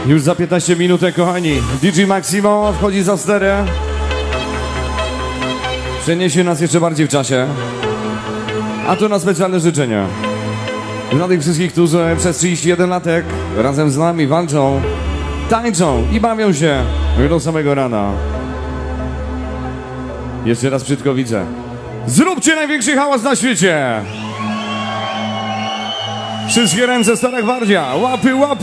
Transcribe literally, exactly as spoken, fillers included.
Już za piętnaście minut, kochani, D J Maximo wchodzi za sterę. Przeniesie nas jeszcze bardziej w czasie. A to na specjalne życzenia dla tych wszystkich, którzy przez trzydzieści jeden latek razem z nami walczą, tańczą i bawią się do samego rana. Jeszcze raz brzydko widzę. Zróbcie największy hałas na świecie! Wszystkie ręce, Stara Gwardia, łapy, łapy!